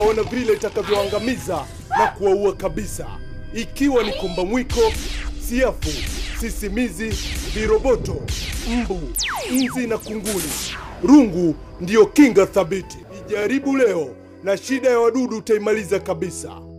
Ona vile itakavyoangamiza na kuwaua kabisa, ikiwa ni komba mwiko, siafu, sisimizi, viroboto, mbu, nzi na kunguni. Rungu ndiyo kinga thabiti. Ijaribu leo na shida ya wadudu utaimaliza kabisa.